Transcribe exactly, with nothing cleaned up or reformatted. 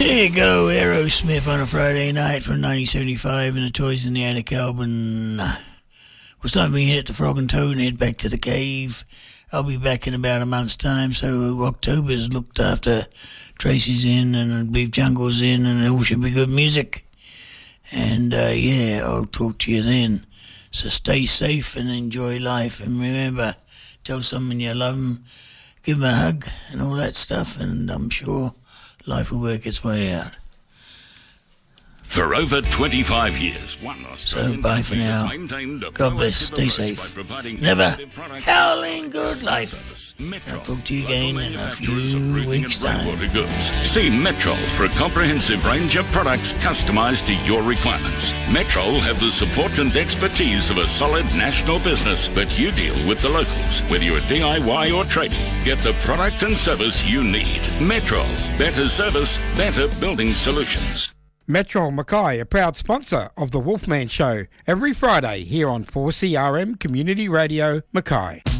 There you go, Aerosmith on a Friday night from nineteen seventy-five and the Toys in the Attic album. Well, it's time for me to hit the Frog and Toad and head back to the cave. I'll be back in about a month's time, so October's looked after. Tracy's in, and I believe Jungle's in, and it all should be good music. And, uh, yeah, I'll talk to you then. So stay safe and enjoy life. And remember, tell someone you love them, give them a hug and all that stuff, and I'm sure life will work its way out. For over twenty-five years, one Australian so bye for now. God bless, stay safe. Never howling good life. I'll talk to you again in a few weeks' time. See Metrol for a comprehensive range of products customised to your requirements. Metrol have the support and expertise of a solid national business, but you deal with the locals. Whether you're a D I Y or tradie, get the product and service you need. Metrol. Better service, better building solutions. Metrol Mackay, a proud sponsor of The Wolfman Show, every Friday here on four C R M Community Radio, Mackay.